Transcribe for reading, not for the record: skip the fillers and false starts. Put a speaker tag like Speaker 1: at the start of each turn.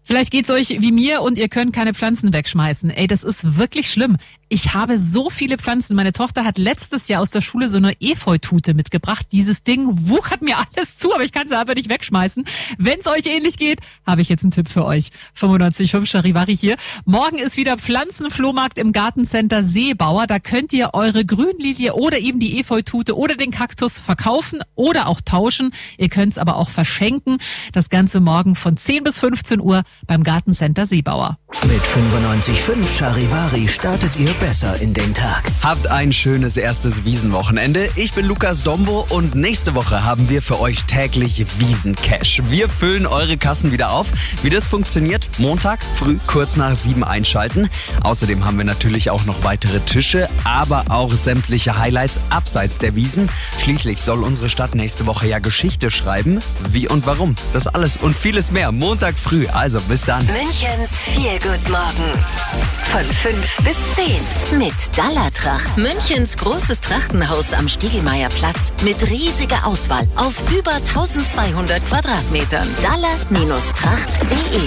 Speaker 1: Vielleicht geht's euch wie mir und ihr könnt keine Pflanzen wegschmeißen. Ey, das ist wirklich schlimm. Ich habe so viele Pflanzen. Meine Tochter hat letztes Jahr aus der Schule so eine Efeutute mitgebracht. Dieses Ding wuchert mir alles zu, aber ich kann sie einfach nicht wegschmeißen. Wenn's euch ähnlich geht, habe ich jetzt einen Tipp für euch. 95.5 Charivari hier. Morgen ist wieder Pflanzenflohmarkt im Gartencenter Seebauer. Da könnt ihr eure Grünlilie oder eben die Efeutute oder den Kaktus verkaufen oder auch tauschen. Ihr könnt's aber auch verschenken. Das Ganze morgen von 10 bis 15 Uhr beim Gartencenter Seebauer.
Speaker 2: Mit 95.5 Charivari startet ihr besser in den Tag.
Speaker 3: Habt ein schönes erstes Wiesenwochenende. Ich bin Lukas Dombo und nächste Woche haben wir für euch täglich Wiesencash. Wir füllen eure Kassen wieder auf. Wie das funktioniert? Montag früh kurz nach 7 einschalten. Außerdem haben wir natürlich auch noch weitere Tische, aber auch sämtliche Highlights abseits der Wiesen. Schließlich soll unsere Stadt nächste Woche ja Geschichte schreiben. Wie und warum? Das alles und vieles mehr. Montag früh. Also bis dann.
Speaker 4: Münchens Feel-Good-Morgen. Von 5 bis 10. Mit Dallatracht. Münchens großes Trachtenhaus am Stiegelmeierplatz. Mit riesiger Auswahl auf über 1200 Quadratmetern. Dalla-tracht.de